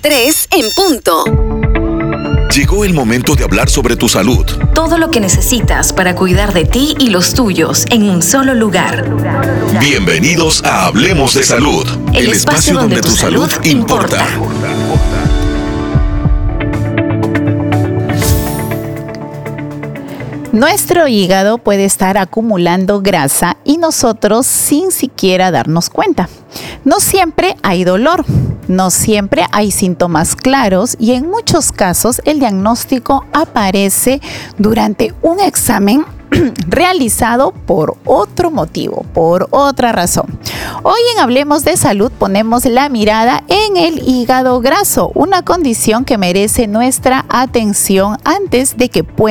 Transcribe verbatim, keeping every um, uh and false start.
tres en punto. Llegó el momento de hablar sobre tu salud. Todo lo que necesitas para cuidar de ti y los tuyos en un solo lugar. Bienvenidos a Hablemos de Salud, el, el espacio, espacio donde, donde tu salud importa. Nuestro hígado puede estar acumulando grasa y nosotros sin siquiera darnos cuenta. No siempre hay dolor, no siempre hay síntomas claros y en muchos casos el diagnóstico aparece durante un examen realizado por otro motivo, por otra razón. Hoy en Hablemos de Salud ponemos la mirada en el hígado graso, una condición que merece nuestra atención antes de que pueda